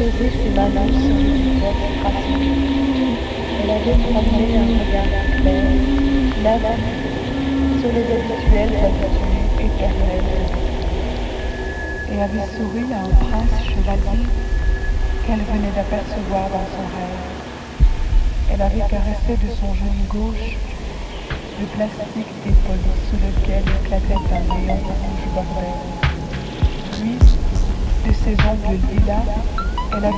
posé ses mains douces sur le visage crasseux. Elle avait promené un regard clair, naïf, sur les habituelles habitudes éternelles, et avait souri à un prince chevalier qu'elle venait d'apercevoir dans son rêve. Elle avait caressé de son genou gauche le plastique d'épaule sous lequel éclatait un néon rouge bordel. Puis, de ses ongles lilas, elle avait